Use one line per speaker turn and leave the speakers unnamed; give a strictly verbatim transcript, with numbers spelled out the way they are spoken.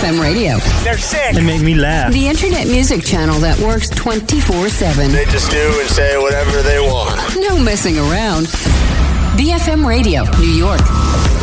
M Radio.
They're sick.
They make me laugh.
The internet music channel that works twenty-four seven.
They just do and say whatever they want.
No messing around. B F M Radio, New York.